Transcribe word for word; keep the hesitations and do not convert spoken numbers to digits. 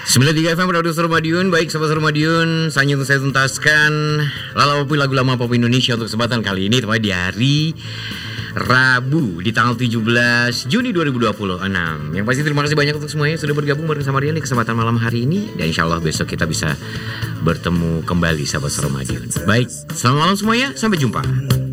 sembilan puluh tiga F M Produser Madiun. Baik sahabat Madiun, selanjutnya untuk saya tuntaskan Lalapopi lagu lama pop Indonesia untuk kesempatan kali ini, tepat di hari Rabu di tanggal tujuh belas Juni dua ribu dua puluh enam. Yang pasti terima kasih banyak untuk semuanya sudah bergabung bareng sama Rian di kesempatan malam hari ini. Dan insya Allah besok kita bisa bertemu kembali sahabat Madiun. Baik, selamat malam semuanya, sampai jumpa.